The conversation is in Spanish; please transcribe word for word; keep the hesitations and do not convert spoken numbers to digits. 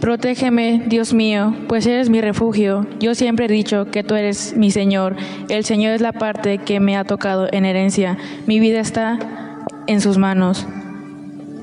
Protégeme, Dios mío, pues eres mi refugio. Yo siempre he dicho que tú eres mi Señor. El Señor es la parte que me ha tocado en herencia. Mi vida está en sus manos.